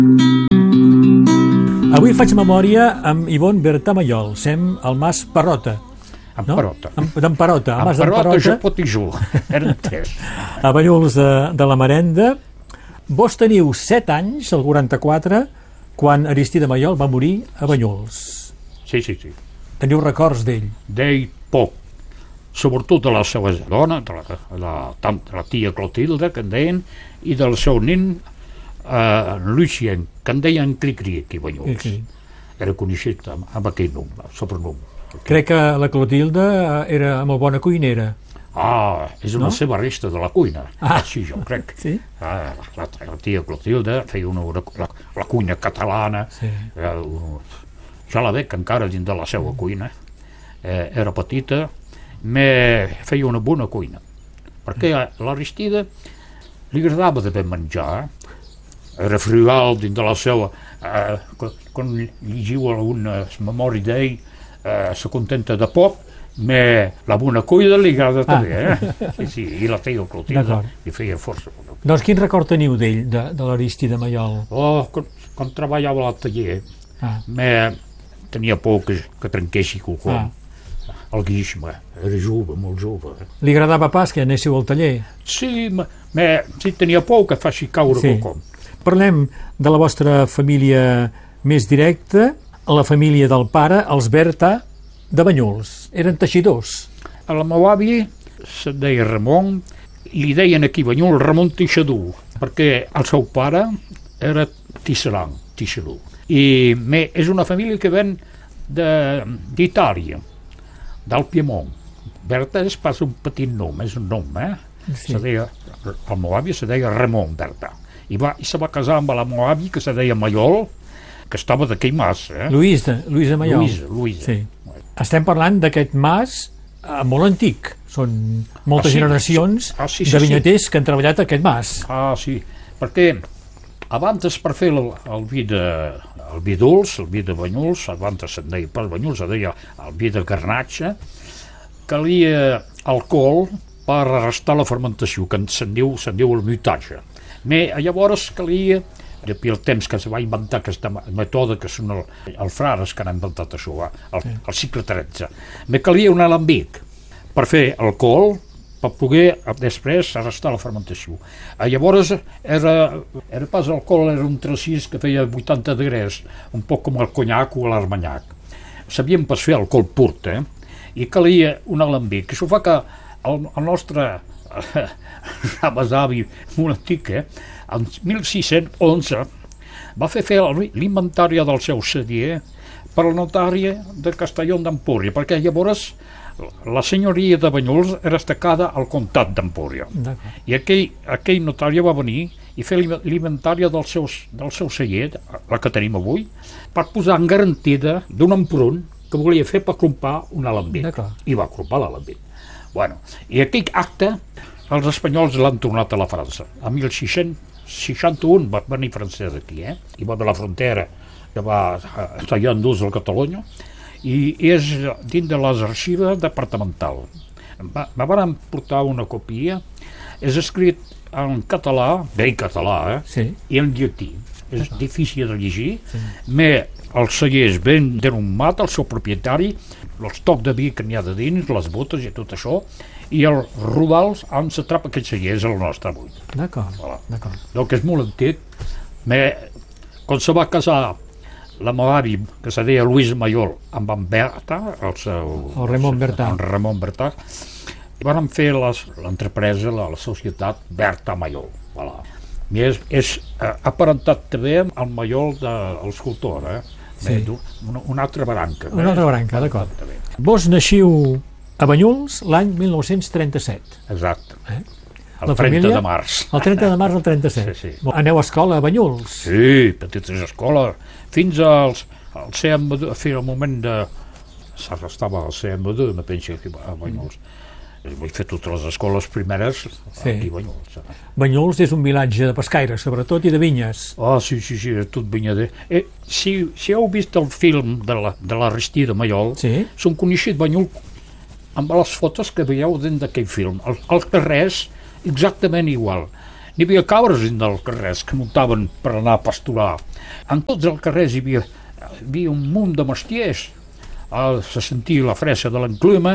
Avui faig memòria amb Ivonne Berta Mayol. Sem al Mas Parrota. En Parrota. D'en Parrota. En Parrota, jo pot i jo. Era entès. A Banyuls de la Marenda. Vos teniu 7 anys, el 44, quan Aristide Mayol va morir a Banyuls. Sí. Teniu records d'ell? D'ell poc. Sobretot de la seva dona, de la tia Clotilde, que en deien, i del seu nen, Lucien, que en deien Cri-Cri, aquí a Banyuls. Era coneixit amb aquell nom, sobrenom. Crec que la Clotilde era molt bona cuinera. És una seva resta de la cuina. Així jo crec. Sí? La tia Clotilde feia la cuina catalana. Ja la veig encara dins de la seva cuina. Era petita, feia una bona cuina. Perquè a l'Aristide li agradava de ben menjar. Era frugal dins de la seva... Quan llegiu algunes memòries d'ell, se contenta de poc, la bona cuina li agrada també, Sí, i la tia Clotilde li feia força. Doncs quin record teniu d'ell, de l'Aristide Mayol? Quan treballava al taller, tenia por que trenquessi quelcom. El guixme, era jove, molt jove. Li agradava pas que anéssiu al taller? Sí, tenia por que faci caure quelcom. Parlem de la vostra família més directa, la família del pare, els Berta, de Banyuls. Eren teixidors. El meu avi se deia Ramon, i li deien aquí a Banyuls Ramon Teixidor, perquè el seu pare era tisseró. I és una família que ven d'Itàlia, del Piemont. Berta és pas un petit nom, és un nom, el meu avi se deia Ramon Berta. I se va casar amb la meva avi, que se deia Mayol, que estava d'aquell mas. Luisa Mayol. Luisa. Sí. Estem parlant d'aquest mas molt antic. Són moltes generacions de vinyaters que han treballat a aquest mas. Sí, perquè abans per fer el vi dolç, el vi de Banyuls, abans se'n deia pas Banyuls, se deia el vi de Garnatxa, calia alcohol per arrestar la fermentació, que se'n diu el mutatge. Llavors calia, després el temps que es va inventar aquesta mètode, que són els frares que han inventat això, al segle XIII, calia un alambic per fer alcohol, per poder després arrestar la fermentació. Llavors era pas alcohol, era un tracís que feia 80 degrees, un poc com el conyac o l'armanyac. Sabíem pas fer alcohol pur, i calia un alambic. Això fa que el nostre avi molt antic, en 1611 va fer l'inventari del seu celler per la notària de Castelló d'Empúria, perquè llavors la senyoria de Banyuls era estacada al comtat d'Empúria, i aquell notari va venir i fer l'inventari del seu celler, la que tenim avui, per posar en garantida d'un emprun que volia fer per crompar un alambic, i va crompar l'alambic. I aquell acte els espanyols l'han tornat a la França. A 1661 va venir francès aquí, i va de la frontera, que va tallar en dos a Catalunya, i és dins de les arxives departamental. Me van portar una copia, és escrit en català, ben català, i en llatí. És difícil de llegir, el celler és ben denomat, el seu propietari, els tocs de vi que n'hi ha de dins, les botes i tot això, i els rodals on s'atrapa aquest celler, és el nostre avui. D'acord. Donc és molt antic. Quan se va casar la meva avi, que se deia Luis Mayol, amb en Berta, el Ramon Berta, van fer l'entrepresa, la societat Berta Mayol. És aparentat també el Mayol de l'escultor, una altra branca. Una altra branca, d'acord. Vos naixiu a Banyuls l'any 1937. Exacte. El 30 de març. El 30 de març del 37. Aneu a escola a Banyuls? Sí, petites escoles. Fins al CM2, fins al moment de... S'estava al CM2, me penso, a Banyuls. Vaig fer totes les escoles primeres aquí a Banyuls. Banyuls és un vilatge de pescaires, sobretot, i de vinyes. Sí, és tot vinyader. Si heu vist el film de l'Aristide Mayol, són coneixits Banyuls amb les fotos que veieu dins d'aquell film. Els carrers, exactament igual. n'hi havia cabres dins dels carrers que muntaven per anar a pasturar. En tots els carrers hi havia un munt de mestiers. Se sentia la fressa de l'enclima,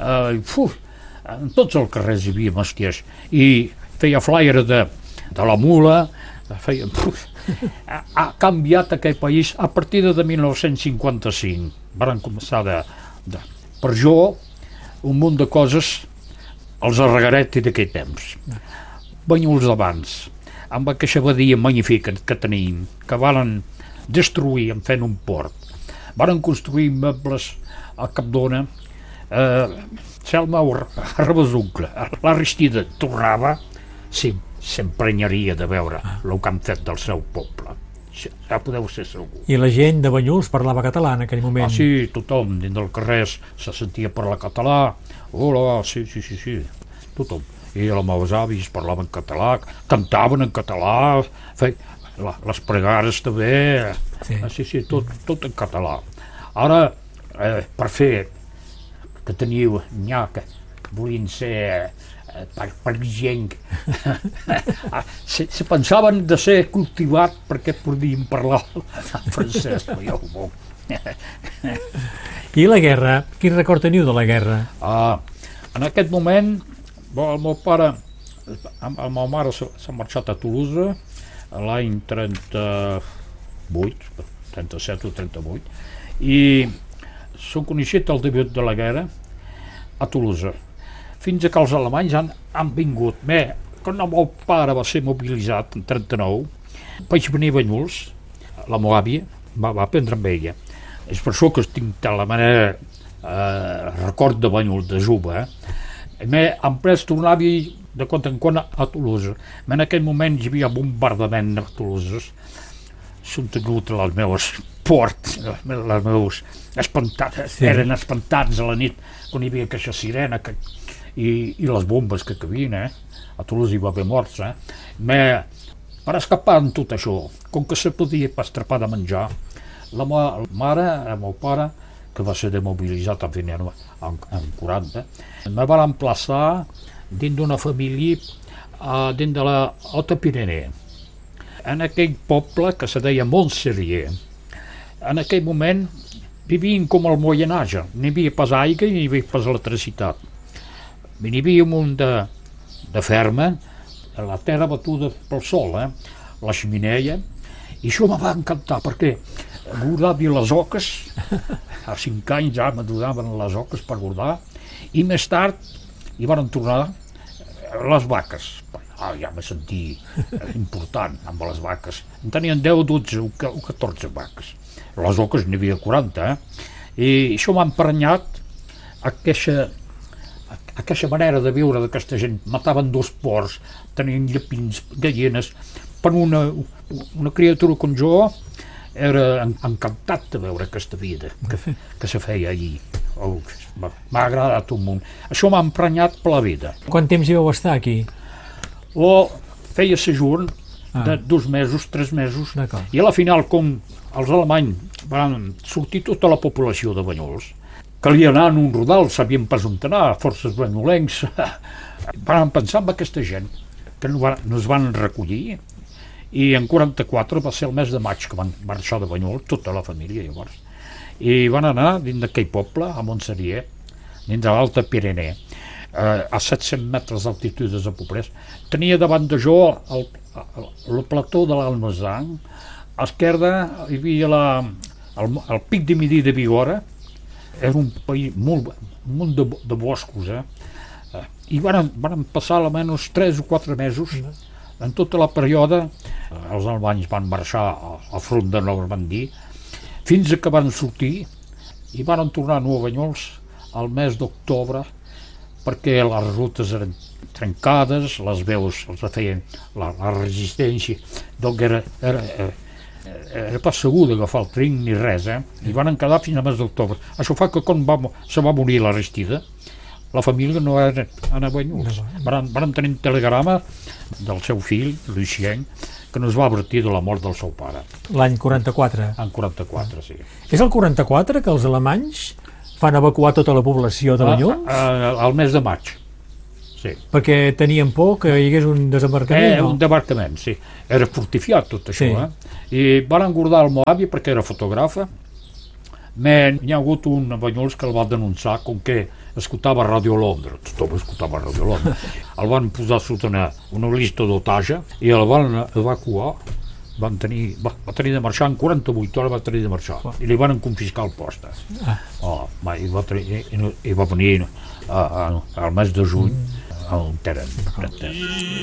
en tots els carrers hi havia mestiers. I feia flaire de la mula, ha canviat aquell país a partir de 1955. Van començar per jo, un munt de coses els arregaretti d'aquell temps. Banyuls d'abans, amb aquesta badia magnífica que tenim, que van destruir en fent un port. Van construir meubles a Capdona, Selma Rebesoncle, l'Aristida tornava, s'emprenyaria de veure el que han fet del seu poble. Ja podeu ser segur. I la gent de Banyuls parlava català en aquell moment? Sí, tothom, dins del carrer se sentia parlar català. Hola, sí, tothom. I els meus avis parlaven català, cantaven en català, les pregàries també, sí, tot en català. Ara, per fer que teniu que volien ser parisenc, se pensaven de ser cultivat perquè podien parlar francès, I la guerra? Quin record teniu de la guerra? En aquest moment, el meu pare, la meva mare s'ha marxat a Toulouse l'any 37 o 38, i són coneixit el debut de la guerra a Toulouse, fins que els alemanys han vingut. Quan el meu pare va ser mobilitzat en 39, vaig venir a Banyuls, la meva àvia va aprendre amb ella. És per això que tinc de la manera record de Banyuls, de jove. Em pres tornava de quan en quan a Toulouse. En aquell moment hi havia bombardament a Toulouse. Són tingut les meves ports, les meus espantats, eren espantats a la nit quan hi havia aquesta sirena i les bombes que cabien, a Toulouse hi va haver morts. Per escapar en tot això, com que se podia pastrapar de menjar, la meva mare, el meu pare, que va ser demobilitzat en 40, me va emplaçar dins d'una família dins de l'Alta Pirinea, en aquell poble que se deia Montserier. En aquell moment vivien com al Moyen-Age, n'hi havia pas aigua i n'hi havia pas electricitat. N'hi havia un munt de ferma, la terra batuda pel sol, la xemeneia, i això me va encantar perquè bordava les oques, a 5 anys ja me donaven les oques per bordar, i més tard hi van tornar les vaques. Ja me sentia important amb les vaques. En tenien 10, 12 o 14 vaques. Les oques n'hi havia 40, i això m'ha emprenyat aquesta manera de viure d'aquesta gent. Mataven 2 porcs, tenien llepins, gallines. Per una criatura com jo era encantat de veure aquesta vida que se feia allí. M'ha agradat un munt. Això m'ha emprenyat per la vida. Quant temps hi vau estar aquí? Feia sejorn de 2 mesos, 3 mesos, i a la final, com els alemanys van sortir tota la població de Banyuls, calia anar en un rodal, sabien pas on anar, forces banyolencs, van pensar en aquesta gent que nos van recollir, i en 44 va ser el mes de maig que van marxar de Banyuls, tota la família llavors, i van anar dins d'aquell poble, a Montserier, dins de l'Alta Pirinea, a 700 metres d'altitud des de Poblés. Tenia davant de jo el plató de l'Almazán, a l'esquerda hi havia el pic de Midi de Bigorra. Era un país un munt de boscos, i van passar almenys 3 o 4 mesos. En tota la període els alemanys van marxar al front de Normandí fins que van sortir i van tornar a Nova Banyuls al mes d'octubre, perquè les rutes eren trencades, les veus els feien la resistència, doncs era pas segur d'agafar el tren ni res, i van quedar fins al mes d'octubre. Això fa que quan se va morir l'Aristida, la família no era a Banyuls. Van tenir un telegrama del seu fill, Lucien, que nos va advertir de la mort del seu pare. L'any 44? En 44, sí. És el 44 que els alemanys fan evacuar tota la població de Banyuls? Al mes de maig. sí. Perquè tenien por que hi hagués un desembarcament. Un debarcament, sí. Era fortificat tot això, Sí. I van engordar el meu avi perquè era fotògrafa. N'hi ha hagut un a Banyoles que el va denunciar com que escoltava Radio Londra. Tothom escoltava Radio Londra. El van posar sota una llista d'otatge i el van evacuar. Va tenir de marxar en 48 hores, va tenir de marxar i li van confiscar el post. I va venir al mes de juny a un terreny.